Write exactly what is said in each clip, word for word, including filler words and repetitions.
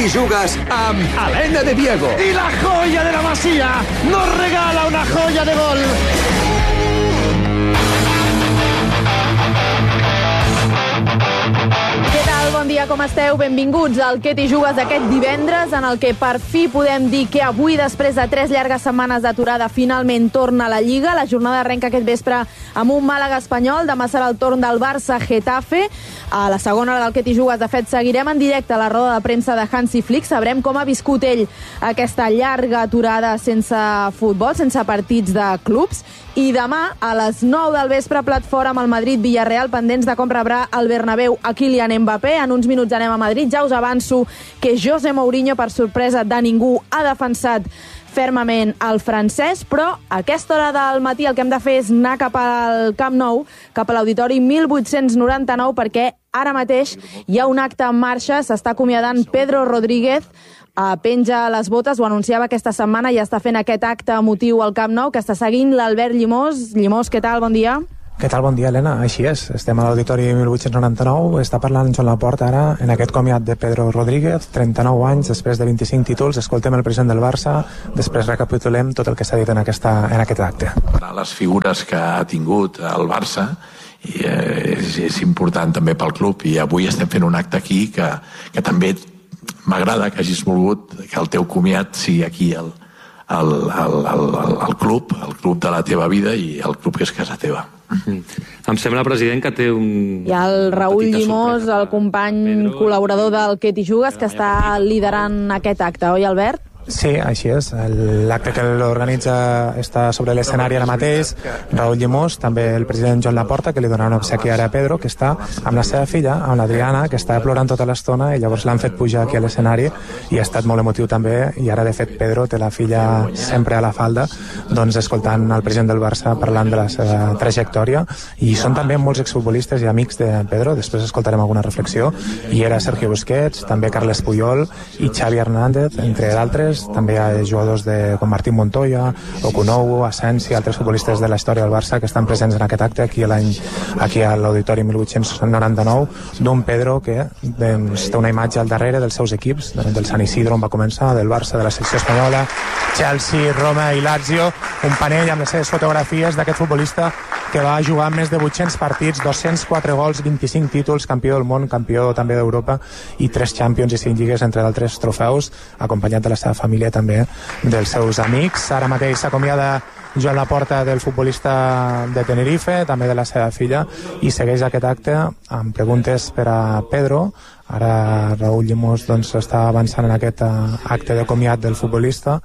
Hi jugues amb Helena de Diego. Y la joya de la Masía nos regala una joya de gol. Què tal? Bon dia, com esteu? Benvinguts al Què t'hi jugues d'aquest divendres, en el que per fi podem dir que avui, després de tres llargues setmanes d'aturada, finalment torna a la Lliga. La jornada arrenca aquest vespre amb un Màlaga espanyol. Demà serà el torn del Barça-Getafe. A la segona hora del Què t'hi jugues, de fet, seguirem en directe la roda de premsa de Hansi Flick. Sabrem com ha viscut ell aquesta llarga aturada sense futbol, sense partits de clubs. I demà, a les nou del vespre, plat fora amb el Madrid-Villarreal, pendents de com rebrà el Bernabéu a Kylian Mbappé. En uns minuts anem a Madrid. Ja us avanço que José Mourinho, per sorpresa de ningú, ha defensat fermament el francès, però a aquesta hora del matí el que hem de fer és anar cap al Camp Nou, cap a l'Auditori mil vuit-cents noranta-nou, perquè ara mateix hi ha un acte en marxa. S'està acomiadant Pedro Rodríguez, Uh, penja les botes, ho anunciava aquesta setmana, i està fent aquest acte emotiu al Camp Nou, que està seguint l'Albert Llimós. Llimós, què tal? Bon dia. Què tal? Bon dia, Helena. Així és, estem a l'Auditori mil vuit-cents noranta-nou, està parlant Joan Laporta ara en aquest comiat de Pedro Rodríguez, trenta-nou anys, després de vint-i-cinc títols. Escoltem el president del Barça, després recapitulem tot el que s'ha dit en, aquesta, en aquest acte. Les figures que ha tingut el Barça, i eh, és, és important també pel club, i avui estem fent un acte aquí que, que també m'agrada que hagis volgut que el teu comiat sigui aquí el, el, el, el, el club, el club de la teva vida i el club que és casa teva. Mm. Em sembla, president, que té un... Hi ha el Raül Llimós, el company col·laborador del Què t'hi jugues, que està liderant aquest acte, oi, Albert? Sí, així és. L'acte que l'organitza està sobre l'escenari ara mateix. Raül Llimós, també el president Joan Laporta, que li donarà un obsequi ara a Pedro, que està amb la seva filla, amb l'Adriana, que està plorant tota l'estona, i llavors l'han fet pujar aquí a l'escenari, i ha estat molt emotiu també. I ara, de fet, Pedro té la filla sempre a la falda, doncs escoltant el president del Barça parlant de la seva trajectòria. I són també molts exfutbolistes i amics de Pedro. Després escoltarem alguna reflexió. I era Sergio Busquets, també Carles Puyol i Xavi Hernández, entre d'altres. També hi ha jugadors de, com Martín Montoya, Okunou, Asensi, altres futbolistes de la història del Barça que estan presents en aquest acte aquí a l'any, aquí a l'Auditori mil vuit-cents noranta-nou, d'un Pedro que doncs, té una imatge al darrere dels seus equips, del Sant Isidro on va començar, del Barça, de la secció espanyola, Chelsea, Roma i Lazio, un panell amb les seves fotografies d'aquest futbolista que va jugar més de vuit-cents partits, dos-cents quatre gols, vint-i-cinc títols, campió del món, campió també d'Europa, i tres Champions i cinc lligues, entre d'altres trofeus, acompanyat de la seva família també, dels seus amics. Ara mateix s'acomiada Joan Laporta del futbolista de Tenerife, també de la seva filla, i segueix aquest acte amb preguntes per a Pedro. Ara Raül Llimós doncs, està avançant en aquest acte de comiat del futbolista,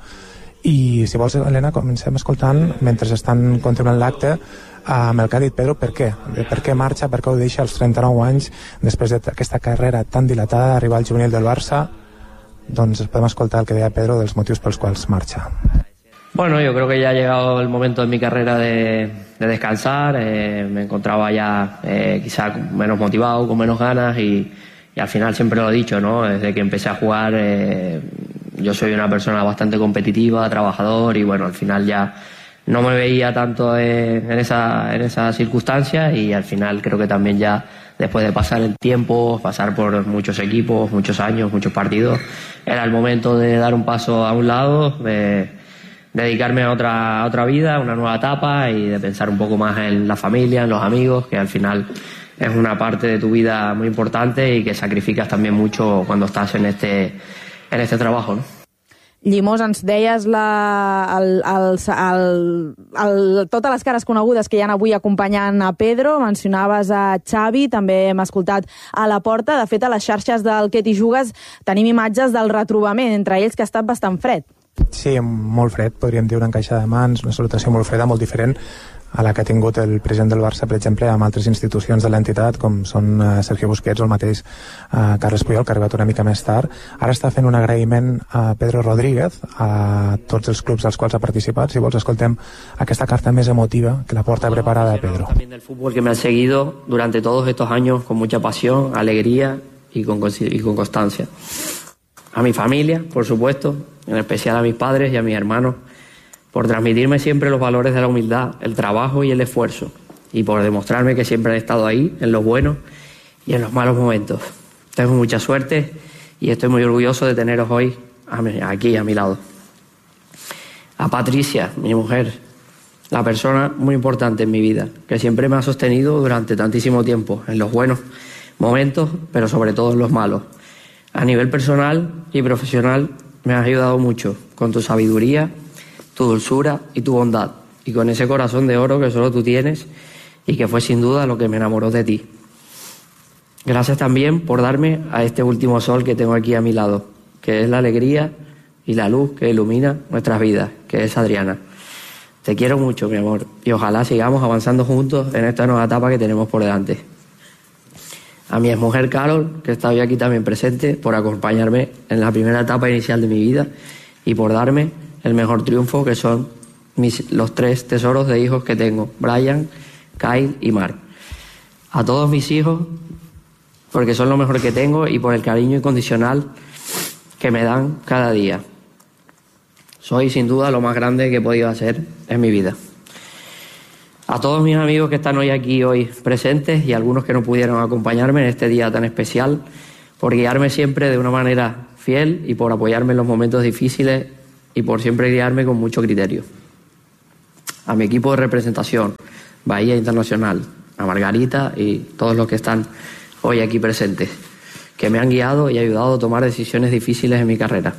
i si vols, Helena, comencem escoltant, mentre estan continuant l'acte, amb el que ha dit Pedro, per què? Per què marxa, per què ho deixa als trenta-nou anys, després d'aquesta carrera tan dilatada, d'arribar al juvenil del Barça. Doncs podem escoltar el que deia Pedro dels motius pels quals marxa. Bueno, yo creo que ya ha llegado el momento en mi carrera de, de descansar. Eh, me encontraba ya eh, quizá menos motivado, con menos ganas, y, y al final siempre lo he dicho, ¿no? Desde que empecé a jugar, eh, yo soy una persona bastante competitiva, trabajador, y bueno, al final ya no me veía tanto en, en, esa, en esa circunstancia, y al final creo que también ya después de pasar el tiempo, pasar por muchos equipos, muchos años, muchos partidos, era el momento de dar un paso a un lado, de dedicarme a otra, a otra vida, a una nueva etapa, y de pensar un poco más en la familia, en los amigos, que al final es una parte de tu vida muy importante y que sacrificas también mucho cuando estás en este, en este trabajo, ¿no? Llimós, ens deies la, el, el, el, el, totes les cares conegudes que hi ha avui acompanyant a Pedro. Mencionaves a Xavi, també hem escoltat a Laporta. De fet, a les xarxes del Què t'hi jugues tenim imatges del retrobament entre ells, que ha estat bastant fred. Sí, molt fred, podríem dir una encaixada de mans, una salutació molt freda, molt diferent a la que ha tingut el president del Barça, per exemple, amb altres institucions de l'entitat, com són uh, Sergio Busquets o el mateix uh, Carles Puyol, que ha arribat una mica més tard. Ara està fent un agraïment a Pedro Rodríguez, a tots els clubs als quals ha participat. Si vols, escoltem aquesta carta més emotiva que la porta preparada a Pedro. También del fútbol que me ha seguido durante todos estos años con mucha pasión, alegría y con, y con constancia. A mi familia, por supuesto, en especial a mis padres y a mis hermanos, por transmitirme siempre los valores de la humildad, el trabajo y el esfuerzo, y por demostrarme que siempre han estado ahí, en los buenos y en los malos momentos. Tengo mucha suerte y estoy muy orgulloso de teneros hoy a mi, aquí a mi lado. A Patricia, mi mujer, la persona muy importante en mi vida, que siempre me ha sostenido durante tantísimo tiempo, en los buenos momentos, pero sobre todo en los malos. A nivel personal y profesional me has ayudado mucho con tu sabiduría, tu dulzura y tu bondad, y con ese corazón de oro que solo tú tienes y que fue sin duda lo que me enamoró de ti. Gracias también por darme a este último sol que tengo aquí a mi lado, que es la alegría y la luz que ilumina nuestras vidas, que es Adriana. Te quiero mucho, mi amor, y ojalá sigamos avanzando juntos en esta nueva etapa que tenemos por delante. A mi exmujer Carol, que está hoy aquí también presente, por acompañarme en la primera etapa inicial de mi vida y por darme el mejor triunfo, que son mis, los tres tesoros de hijos que tengo, Brian, Kyle y Mark. A todos mis hijos, porque son lo mejor que tengo y por el cariño incondicional que me dan cada día. Soy sin duda lo más grande que he podido hacer en mi vida. A todos mis amigos que están hoy aquí hoy presentes y algunos que no pudieron acompañarme en este día tan especial, por guiarme siempre de una manera fiel y por apoyarme en los momentos difíciles y por siempre guiarme con mucho criterio. A mi equipo de representación, Bahía Internacional, a Margarita y todos los que están hoy aquí presentes, que me han guiado y ayudado a tomar decisiones difíciles en mi carrera.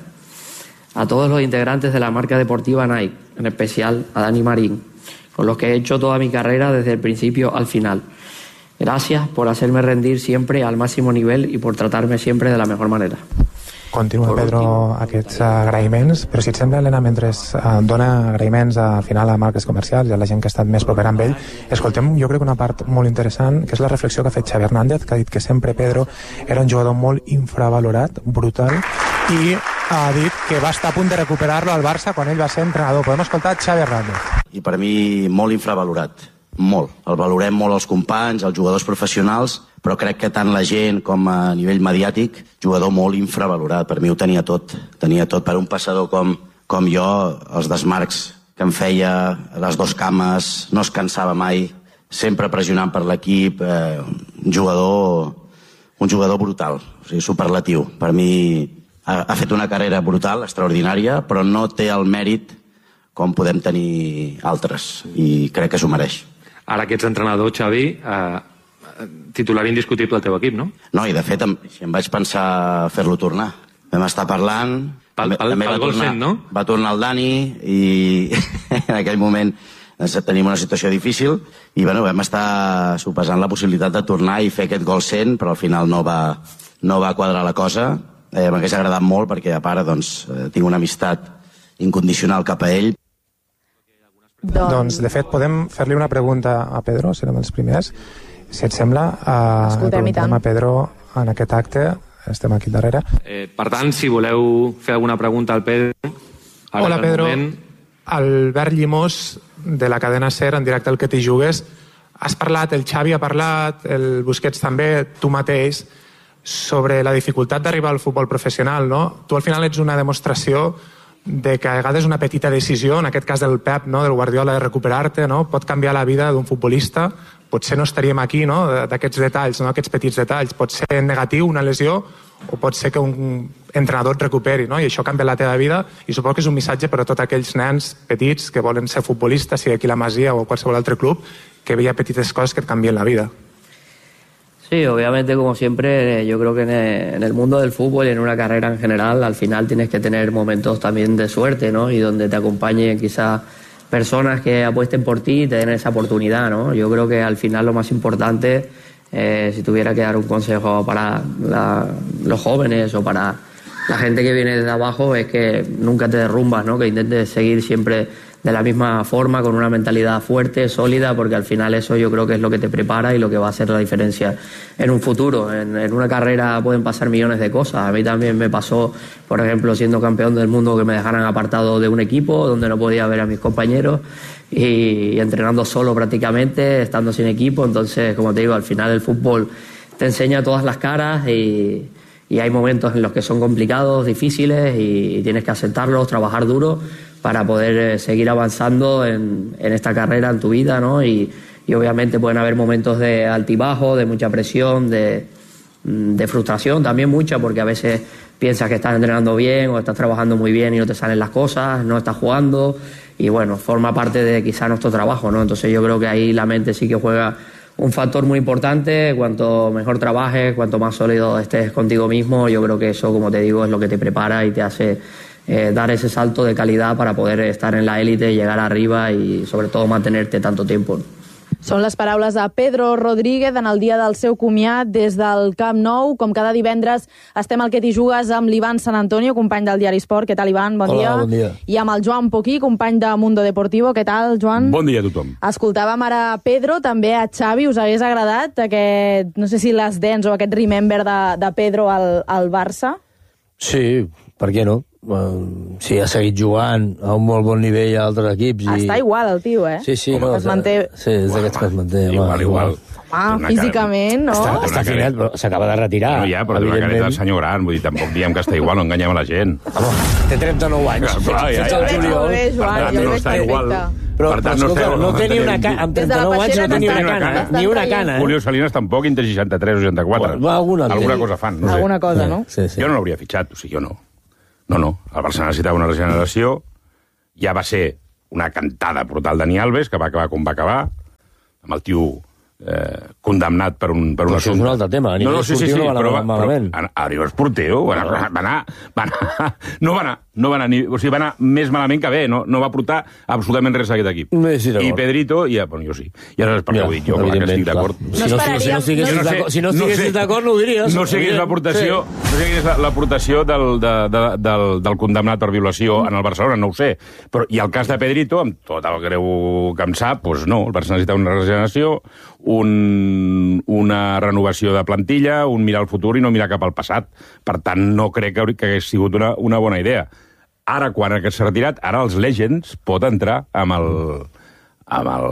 A todos los integrantes de la marca deportiva Nike, en especial a Dani Marín, con los que he hecho toda mi carrera desde el principio al final. Gracias por hacerme rendir siempre al máximo nivel i por tratar-me sempre de la mejor manera. Continua, Pedro, aquests agraïments, però si et sembla, Helena, mentre dona agraïments al final a marques comercials i a la gent que ha estat més propera amb ell, escoltem, jo crec, una part molt interessant, que és la reflexió que ha fet Xavi Hernández, que ha dit que sempre Pedro era un jugador molt infravalorat, brutal, i ha dit que va estar a punt de recuperar-lo al Barça quan ell va ser entrenador. Podem escoltar Xavi Hernández. I per mi molt infravalorat, molt. El valorem molt els companys, els jugadors professionals, però crec que tant la gent com a nivell mediàtic, jugador molt infravalorat. Per mi ho tenia tot, tenia tot. Per un passador com, com jo, els desmarcs que em feia, les dos cames, no es cansava mai, sempre pressionant per l'equip, eh, un jugador un jugador brutal, o sigui, superlatiu. Per mi ha, ha fet una carrera brutal, extraordinària, però no té el mèrit com podem tenir altres, i crec que s'ho mereix. Ara que ets entrenador, Xavi, eh, titular indiscutible al teu equip, no? No, i de fet em, em vaig pensar fer-lo tornar. Vam estar parlant... Pel, pel, també pel va gol tornar, cent, no? Va tornar el Dani i en aquell moment tenim una situació difícil i bueno, vam estar sopesant la possibilitat de tornar i fer aquest gol cent, però al final no va, no va quadrar la cosa. Eh, M'hagués agradat molt perquè a part doncs, tinc una amistat incondicional cap a ell. Doncs, doncs de fet, podem fer-li una pregunta a Pedro, serem els primers. Si et sembla, eh, preguntem a Pedro en aquest acte, estem aquí darrere. Eh, per tant, si voleu fer alguna pregunta al Pedro... Ara Hola, Pedro. Moment... Albert Llimós, de la cadena SER, en directe al Que t'hi jugues. Has parlat, el Xavi ha parlat, el Busquets també, tu mateix, sobre la dificultat d'arribar al futbol professional, no? Tu al final ets una demostració de que a vegades una petita decisió, en aquest cas del Pep, no? Del Guardiola, de recuperar-te, no? Pot canviar la vida d'un futbolista. Potser no estaríem aquí, no? D'aquests detalls, no? Aquests petits detalls. Pot ser negatiu, una lesió, o pot ser que un entrenador et recuperi, no? I això canvia la teva vida, i suposo que és un missatge per a tots aquells nens petits que volen ser futbolistes, sigui aquí a la Masia o a qualsevol altre club, que veia petites coses que et canvien la vida. Sí, obviamente, como siempre, yo creo que en el, en el mundo del fútbol y en una carrera en general, al final tienes que tener momentos también de suerte, ¿no? Y donde te acompañen quizás personas que apuesten por ti y te den esa oportunidad, ¿no? Yo creo que al final lo más importante, eh, si tuviera que dar un consejo para la, los jóvenes o para la gente que viene desde abajo, es que nunca te derrumbas, ¿no? Que intentes seguir siempre de la misma forma, con una mentalidad fuerte, sólida, porque al final eso yo creo que es lo que te prepara y lo que va a hacer la diferencia en un futuro. En, en una carrera pueden pasar millones de cosas. A mí también me pasó, por ejemplo, siendo campeón del mundo, que me dejaran apartado de un equipo donde no podía ver a mis compañeros y, y entrenando solo prácticamente, estando sin equipo. Entonces, como te digo, al final el fútbol te enseña todas las caras y, y hay momentos en los que son complicados, difíciles y, y tienes que aceptarlos, trabajar duro para poder eh, seguir avanzando en, en esta carrera, en tu vida, ¿no? Y, y obviamente pueden haber momentos de altibajo, de mucha presión, de, de frustración también mucha, porque a veces piensas que estás entrenando bien o estás trabajando muy bien y no te salen las cosas, no estás jugando y bueno, forma parte de quizá nuestro trabajo, ¿no? Entonces yo creo que ahí la mente sí que juega un factor muy importante. Cuanto mejor trabajes, cuanto más sólido estés contigo mismo, yo creo que eso, como te digo, es lo que te prepara y te hace eh, dar ese salto de calidad para poder estar en la élite, llegar arriba y sobre todo mantenerte tanto tiempo. Són les paraules de Pedro Rodríguez en el dia del seu comiat des del Camp Nou. Com cada divendres estem al Que t'hi jugues amb l'Ivan San Antonio, company del Diari Esport. Què tal, Ivan? Bon Hola, dia. bon dia. I amb el Joan Poquí, company de Mundo Deportivo. Què tal, Joan? Bon dia a tothom. Escoltàvem ara Pedro, també a Xavi. Us hagués agradat aquest, no sé si les dents o aquest remember de, de Pedro al, al Barça? Sí, per què no? Uh, sí, ha seguit jugant a un molt bon nivell a altres equips. I... Està igual, el tio, eh? Sí, sí. No, es manté... Sí, és d'aquests que es manté. Igual, igual. Ah, físicament, no? Està, està finet, però s'acaba de retirar. No, ja, però té una careta de senyor gran, vull dir, tampoc diem que està igual, no enganyem a la gent. Home, té trenta-nou anys. Clar, ja, ja, ja, ja. Molt bé, Joan, Per tant, jo no veig està igual. Però, per tant, però no escolta, estem, no té ni una cana. Amb trenta-nou anys no té ni una cana. Ni una cana. Julio Salinas tampoc, entre seixanta-tres o seixanta-quatre. Bueno, alguna, alguna cosa fan. No sé. Alguna cosa, no? Sí, sí. Jo no l'hauria fitxat, o sigui, jo no. No, no. El Barça necessitava una regeneració. Ja va ser una cantada brutal Dani Alves, que va acabar com va acabar, amb el tio eh, condemnat per un, per un però això és un altre tema. A nivell no, no, sí, sí, sí, esportiu no va anar malament. Però, a, a nivell esportiu va anar, va anar, va anar, no va anar, no va anar, ni, o sigui, va anar més malament que bé, no, no va portar absolutament res a aquest equip. Sí, I Pedrito, ja, bueno, jo sí. Ja saps per què ho dic, jo, clar que estic d'acord. Si no, si no estiguessis no si no estiguessis d'acord, no ho diries. No sé quina és l'aportació sí. no sé quina és l'aportació del, de, de, del, del condemnat per violació en el Barcelona, no ho sé. Però, i el cas de Pedrito, amb tot el greu que em sap, doncs no, el Barça necessita una regeneració, un, una renovació de plantilla, un mirar al futur i no mirar cap al passat. Per tant, no crec que, que hagués sigut una, una bona idea. Ara, quan s'ha retirat, ara els Legends pot entrar amb el, amb el,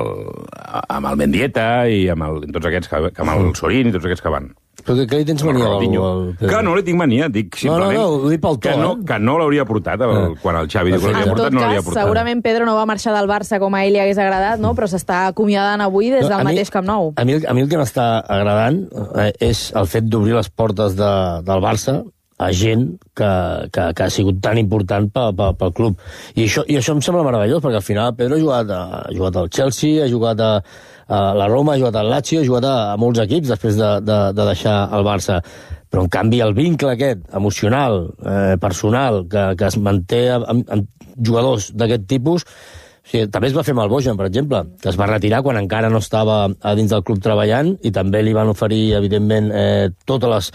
amb el Mendieta i amb, el, tots aquests que, amb el Sorín i tots aquests que van. Però que, que li tens mania al, al Pedro? Que no li tinc mania, dic simplement no, no, no, ho dic pel to, que, no, eh? que no l'hauria portat el, ah. quan el Xavi diu que l'hauria portat, no l'hauria portat. Segurament Pedro no va marxar del Barça com a ell li hagués agradat, no? Però s'està acomiadant avui des del no, mateix Camp Nou. A mi, a mi el que m'està agradant eh, és el fet d'obrir les portes de, del Barça a gent que, que, que ha sigut tan important pel, pel, pel club. I això, I això em sembla meravellós, perquè al final Pedro ha jugat, a, ha jugat al Chelsea, ha jugat a, a la Roma, ha jugat al Lazio, ha jugat a, a molts equips després de, de, de deixar el Barça. Però, en canvi, el vincle aquest, emocional, eh, personal, que, que es manté amb, amb jugadors d'aquest tipus, o sigui, també es va fer amb el Bojan, per exemple, que es va retirar quan encara no estava a dins del club treballant i també li van oferir, evidentment, eh, totes les,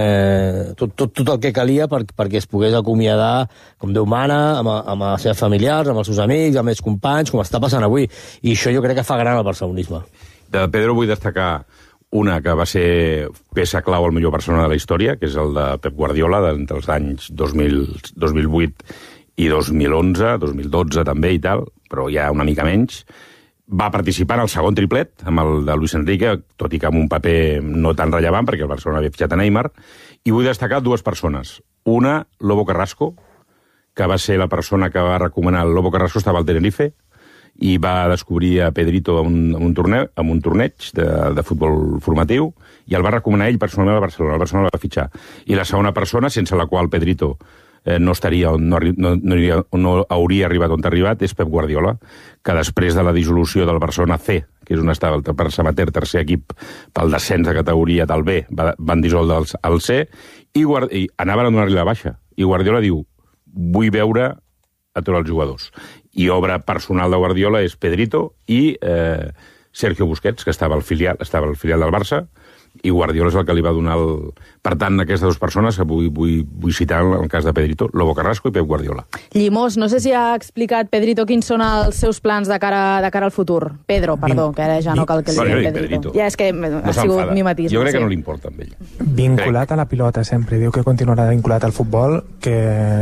eh, tot, tot, tot el que calia per, perquè es pogués acomiadar com Déu mana, amb, amb els seus familiars, amb els seus amics, amb els companys, com està passant avui. I això jo crec que fa gran el barcelonisme. De Pedro vull destacar una que va ser peça clau al millor persona de la història, que és el de Pep Guardiola, entre els anys dos mil, dos mil vuit i dos mil onze, dos mil dotze també i tal, però ja una mica menys. Va participar en el segon triplet, amb el de Luis Enrique, tot i que amb un paper no tan rellevant, perquè el Barcelona havia fitxat a Neymar, i vull destacar dues persones. Una, Lobo Carrasco, que va ser la persona que va recomanar el Lobo Carrasco, estava al Tenerife, i va descobrir a Pedrito en un, en un, torneig, en un torneig de, de futbol formatiu, i el va recomanar ell personalment a Barcelona. El Barcelona el va fitxar. I la segona persona, sense la qual Pedrito eh, no estaria on no, no, no, hauria, no hauria arribat on ha arribat, és Pep Guardiola, que després de la dissolució del Barcelona C, que és on estava el Barça Amateur, tercer equip pel descens de categoria del B, va, van dissoldre el, el C, i, guard, i anaven a donar-li la baixa. I Guardiola diu, vull veure a tots els jugadors. I obra personal de Guardiola és Pedrito i eh, Sergio Busquets, que estava al filial, estava al filial del Barça, i Guardiola és el que li va donar el... Per tant, aquestes dues persones que vull, vull, vull citar en el cas de Pedrito, Lobo Carrasco i Pep Guardiola. Llimós, no sé si ha explicat Pedrito quins són els seus plans de cara, de cara al futur. Pedro, perdó, que ara ja no cal que li digui Pedrito. Pedrito. Ja és que no ha sigut mimetisme. Jo crec sí. que no li importa amb ell. Vinculat crec. a la pilota sempre, diu que continuarà vinculat al futbol, que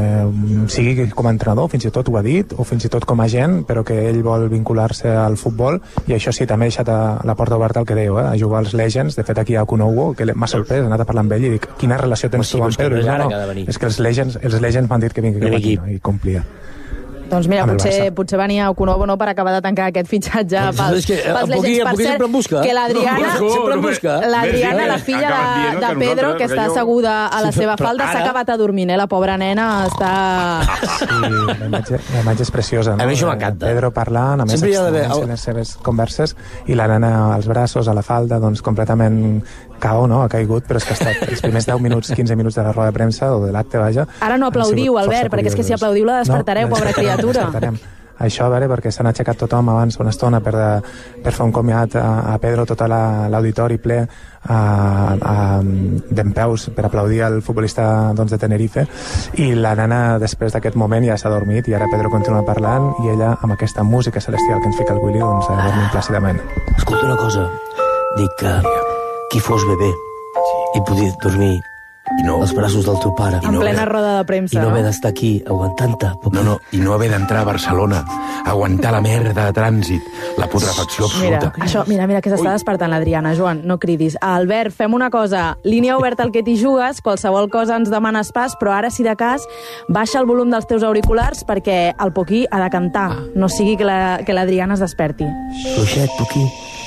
sigui com a entrenador, fins i tot ho ha dit, o fins i tot com a agent, però que ell vol vincular-se al futbol, i això sí, també ha deixat a la porta oberta el que deiu, eh? a jugar als Legends. De fet, aquí a Kunowo, que m'ha sorprès, he anat a parlar amb ell i dic, quina relació tens tu amb Pedro? No, no, és que els Legends, els Legends m'han dit que vingui cap aquí, no? I complia. Doncs mira, potser, potser venia Okunobo no, per acabar de tancar aquest fitxatge pels, que, pels Legends. Per cert, que l'Adriana, l'Adriana, la filla de, de Pedro, que està asseguda a la seva falda, s'ha acabat adormint, eh? La pobra nena està... Sí, la imatge, la imatge és preciosa, no? A mi això m'encanta. Pedro parlant, a més extendint les seves converses, i la nena als braços, a la falda, doncs completament cao, no? Ha caigut, però és que ha estat els primers deu minuts, quinze minuts de la roda de premsa o de l'acte, vaja. Ara no aplaudiu, Albert, perquè és que si aplaudiu la despertareu, no, pobra criatura. Això, a veure, perquè s'han aixecat tothom abans una estona per, de, per fer un comiat a, a Pedro, tot l'auditori la, ple a, a, dempeus per aplaudir el futbolista doncs, de Tenerife, i la nena després d'aquest moment ja s'ha dormit i ara Pedro continua parlant i ella amb aquesta música celestial que ens fica el Willy doncs ha dormit plàcidament. Escolta una cosa, dic que qui fos bebè i podia dormir i no als braços del teu pare. En plena roda de premsa. I no haver d'estar aquí aguantant-te. No, no, i no haver d'entrar a Barcelona, aguantar la merda de trànsit, la putrefacció absoluta. Mira, això, mira, mira que s'està despertant l'Adriana. Joan, no cridis. Albert, fem una cosa. Línia oberta al que t'hi jugues, qualsevol cosa ens demanes pas, però ara, si de cas, baixa el volum dels teus auriculars perquè el Poquí ha de cantar. No sigui que l'Adriana es desperti. Fluixet, Poquí.